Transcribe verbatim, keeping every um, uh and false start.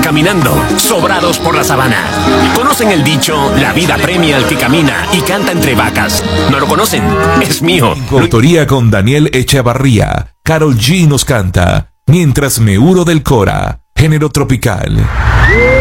caminando, sobrados por la sabana. ¿Conocen el dicho, la vida premia al que camina y canta entre vacas? ¿No lo conocen? Es mío. Autoría con Daniel Echevarría. Karol G nos canta Mientras me huro del Cora, género tropical.